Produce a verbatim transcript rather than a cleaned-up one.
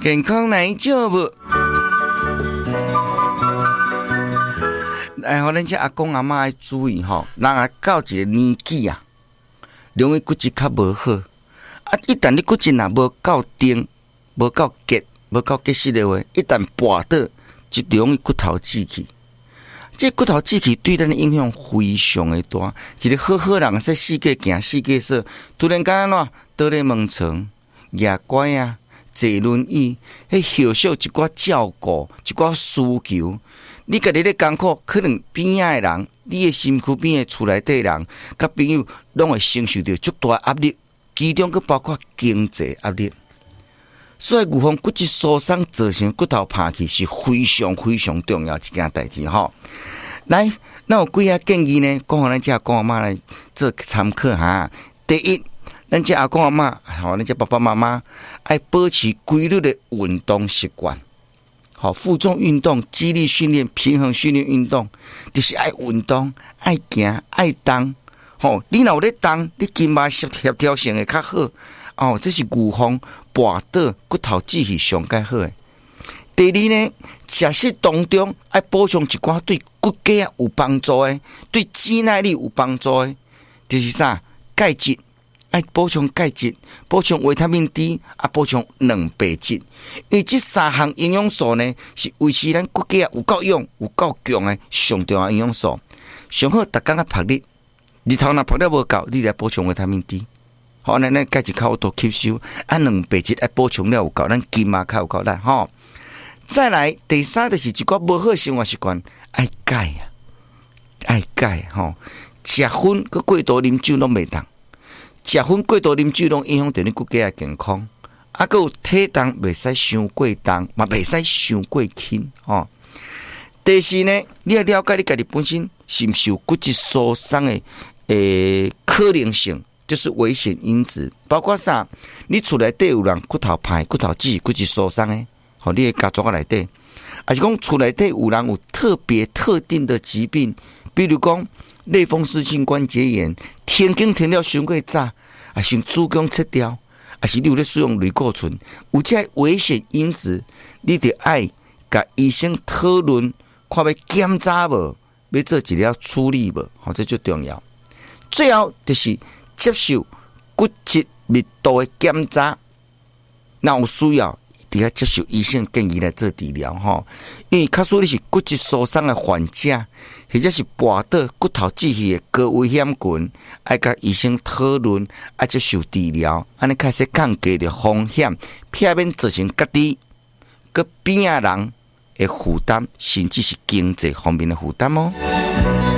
健康来照无？哎，互咱这阿公阿嬷要注意吼，人啊到一个年纪啊，容易骨质较无好。啊，一旦你骨质若无够硬、无够结、无够结实的话，一旦跋倒，就容易骨头挤去。这骨头挤去对咱的影响非常的大。一个好好人在世界行世界说，突然间安怎倒咧门床、牙拐啊、坐轮椅，迄享受一寡照顾、一寡需求。你家己咧艰苦，可能边仔的人，你的身躯边的厝内底人，甲朋友，拢会承受到足大压力，其中佫包括经济压力。所以预防骨质疏松造成骨头趴去是非常非常重要一件代志吼。来，那有几下建议呢？讲互咱这阿公阿嬷来做参考哈。第一，咱这阿公阿嬷，吼，咱这爸爸妈妈爱保持规律的运动习惯。好，负重运动、肌力训练、平衡训练运动，就是爱运动、爱行、爱动。吼，你若有咧动，你筋脉协协调性会较好。哦，这是预防跋倒、骨头挤去上介好诶。第二呢，食食当中爱补充一寡对骨骼有帮助诶，对肌耐力有帮助诶，就是啥钙质。爱补充钙质，补充维他命 D， 啊，补充蛋白质，因为这三项营养素呢，是维持咱骨骼有够用、有够强的上重要营养素。上好，逐工啊晒日，日头若晒了无够，你来补充维他命 D， 好，咱咱钙质较有多吸收，啊，蛋白质爱补充了有够，咱筋嘛较有够力吼。再来，第三就是一寡无好生活习惯，爱钙啊，爱钙吼，食薰佮过度啉酒拢袂当。食薰过度啉酒，拢影响到你骨骼的健康。啊，佮有体重袂使伤过重，嘛袂使伤过轻哦。第四呢，你要了解你家己本身是毋是有骨质疏松的诶可能性，就是危险因子，包括啥？你厝内底有人骨头歹、骨头挤、骨质疏松的，吼、哦，你的家族内底，还是讲厝内底有人有特别特定的疾病，比如讲类风湿性关节炎。天经停了伤过早，还是子宫切掉，还是你有咧使用类固醇，有这危险因子，你得爱甲医生讨论，看要检查无，要做治疗处理无，好，这最重要。最后就是接受骨质密度的检查，那有需要，一定要接受医生建议来做治疗吼。因为假使你是骨质疏松的患者，或者是跋倒骨头挤去的高危险群，爱甲医生讨论，爱接受治疗，安尼开始降低的风险，避免造成家己佮边仔人的负担，甚至是经济方面的负担哦。